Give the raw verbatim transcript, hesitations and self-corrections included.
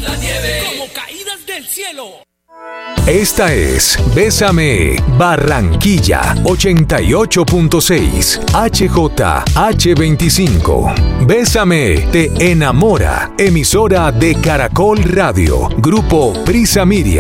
la nieve, como caídas del cielo. Esta es Bésame Barranquilla ochenta y ocho punto seis H J H veinticinco. Bésame te enamora. Emisora de Caracol Radio. Grupo Prisa Media.